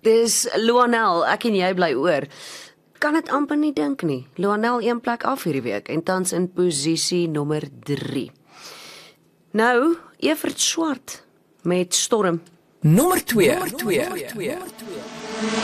Dis Loanel, ek en jy bly oor. Kan dit amper nie dink nie. Loanel 1 plek af hierdie week en tans in posisie nommer 3. Nou, Evert Swart met Storm. Nommer 2.